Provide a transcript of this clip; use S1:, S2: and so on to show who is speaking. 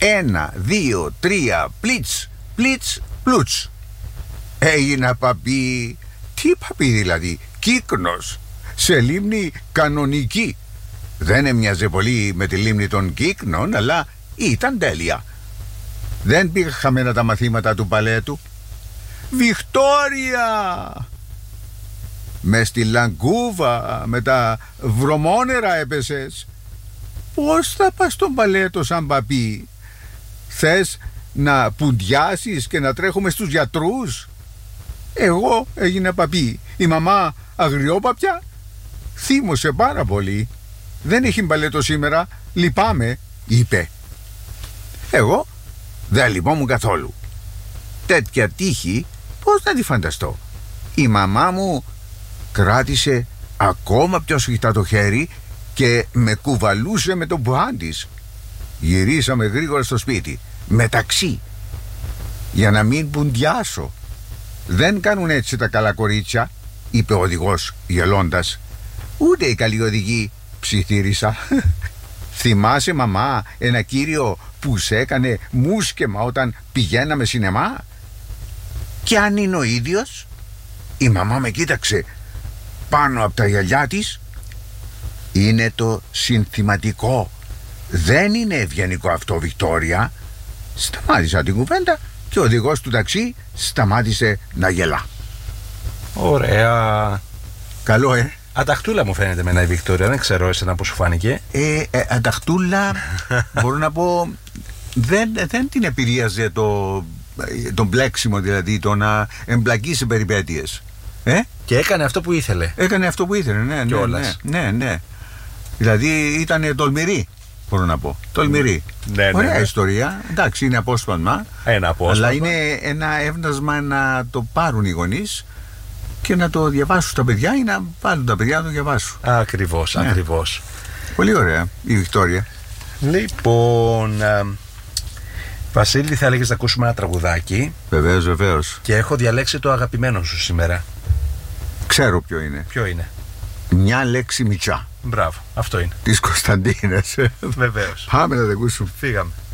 S1: 1, 2, 3, πλίτς, πλίτς, πλούτς. Έγινα παπί. Τι παπί δηλαδή? Κύκνος. Σε λίμνη κανονική. Δεν έμοιαζε πολύ με τη λίμνη των Κύκνων, αλλά ήταν τέλεια. Δεν πήγα χαμένα τα μαθήματα του μπαλέτου. Βικτόρια! Μες στη Λαγκούβα με τα βρωμόνερα έπεσες. Πώς θα πας στο μπαλέτο σαν παπί? Θες να πουντιάσεις και να τρέχουμε στους γιατρούς? Εγώ έγινα παπί. Η μαμά αγριόπαπια θύμωσε πάρα πολύ. Δεν έχει μπαλέτο σήμερα, λυπάμαι, είπε. Εγώ δεν λυπόμουν καθόλου. Τέτοια τύχη πώς να τη φανταστώ? Η μαμά μου κράτησε ακόμα πιο σφιχτά το χέρι και με κουβαλούσε με τον μπουάν της. Γυρίσαμε γρήγορα στο σπίτι, μεταξύ, για να μην πουντιάσω. Δεν κάνουν έτσι τα καλά κορίτσια, είπε ο οδηγός γελώντας. Ούτε οι καλοί οδηγοί, ψιθύρισα. Θυμάσαι μαμά ένα κύριο που σε έκανε μουσκεμα όταν πηγαίναμε σινεμά? Και αν είναι ο ίδιος? Η μαμά με κοίταξε πάνω από τα γυαλιά της. Είναι το συνθηματικό. Δεν είναι ευγενικό αυτό, Βικτόρια. Σταμάτησα την κουβέντα και ο οδηγός του ταξί σταμάτησε να γελά.
S2: Ωραία.
S1: Καλό,
S2: Αταχτούλα μου φαίνεται εμένα η Βικτόρια. Δεν ξέρω εσένα πώς σου φάνηκε.
S1: Αταχτούλα, μπορώ να πω, δεν την επηρεάζε το μπλέξιμο, δηλαδή το να εμπλακεί σε περιπέτειες.
S2: Και έκανε αυτό που ήθελε.
S1: Έκανε αυτό που ήθελε, ναι. Δηλαδή ήταν τολμηρή, μπορώ να πω. Τολμηρή. Ωραία ιστορία. Εντάξει, είναι απόσπασμα.
S2: Ένα απόσπασμα.
S1: Αλλά είναι ένα έβνασμα να το πάρουν οι γονείς και να το διαβάσουν στα παιδιά ή να βάλουν τα παιδιά να το διαβάσουν.
S2: Ακριβώς, ακριβώς.
S1: Πολύ ωραία η Βικτόρια.
S2: Λοιπόν, Βασίλη, θα έλεγες να ακούσουμε ένα τραγουδάκι?
S1: Βεβαίως, βεβαίως.
S2: Και έχω διαλέξει το αγαπημένο σου σήμερα.
S1: Ξέρω ποιο είναι.
S2: Ποιο είναι?
S1: Μια λέξη μητσά.
S2: Μπράβο, αυτό είναι.
S1: Της Κωνσταντίνας.
S2: Βεβαίως.
S1: Πάμε να τα ακούσουμε.
S2: Φύγαμε.